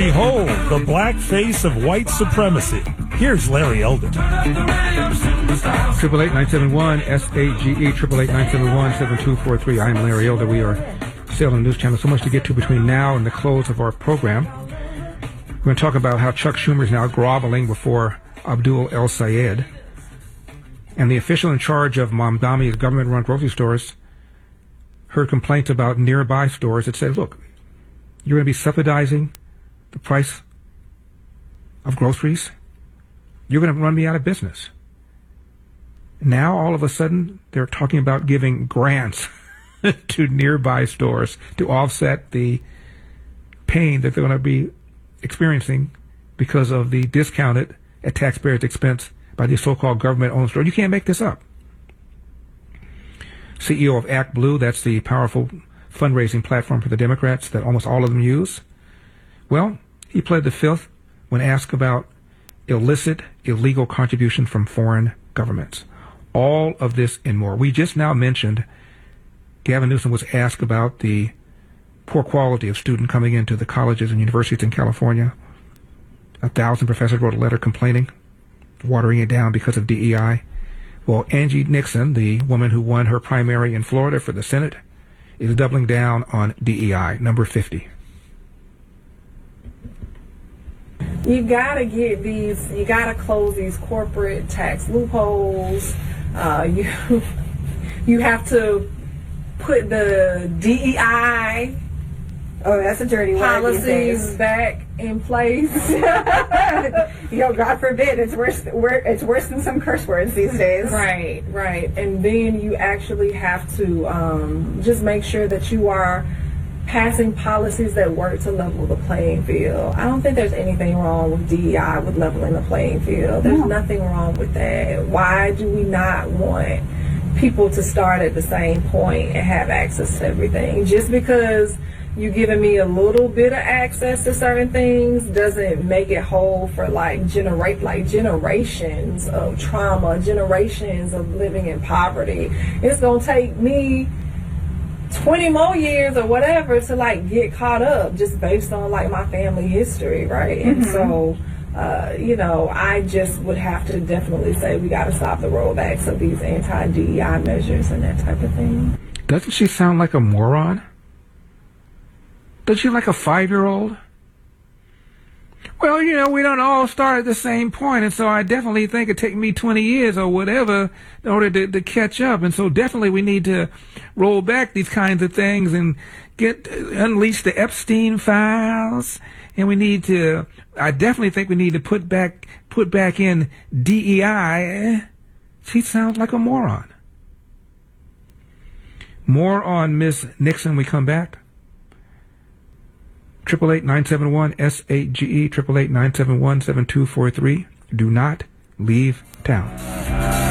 Behold the black face of white supremacy. Here's Larry Elder. 888-971-SAGE, 888-971-7243. I'm Larry Elder. We are Salem News Channel. So much to get to between now and the close of our program. We're going to talk about how Chuck Schumer is now groveling before Abdul El Sayed. And the official in charge of Mamdani's government-run grocery stores heard complaints about nearby stores that said, look, you're going to be subsidizing the price of groceries. You're going to run me out of business. Now, all of a sudden, they're talking about giving grants to nearby stores to offset the pain that they're going to be experiencing because of the discounted at taxpayers' expense by these so-called government-owned stores. You can't make this up. CEO of Act Blue, that's the powerful fundraising platform for the Democrats that almost all of them use. Well, he pled the fifth when asked about illicit, illegal contribution from foreign governments. All of this and more. We just now mentioned Gavin Newsom was asked about the poor quality of student coming into the colleges and universities in California. 1,000 professors wrote a letter complaining, watering it down because of DEI. Well, Angie Nixon, the woman who won her primary in Florida for the Senate, is doubling down on DEI, number 50. You gotta you gotta close these corporate tax loopholes. You have to put the DEI that's a dirty word. Policies back in place. God forbid, it's worse than some curse words these days. Right. And then you actually have to just make sure that you are passing policies that work to level the playing field. I don't think there's anything wrong with DEI, with leveling the playing field. There's nothing wrong with that. Why do we not want people to start at the same point and have access to everything? Just because you giving me a little bit of access to certain things doesn't make it whole for generations of trauma, generations of living in poverty. It's gonna take me 20 more years or whatever to get caught up just based on my family history, right? And so I just would have to definitely say we got to stop the rollbacks of these anti-DEI measures and that type of thing. Doesn't she sound like a moron? Does she like a 5-year-old? Well, we don't all start at the same point, and so I definitely think it'd take me 20 years or whatever in order to catch up. And so definitely we need to roll back these kinds of things and unleash the Epstein files. And I definitely think we need to put back in DEI. She sounds like a moron. More on Miss Nixon when we come back. 888-971-SAGE, 888-971-7243. Do not leave town.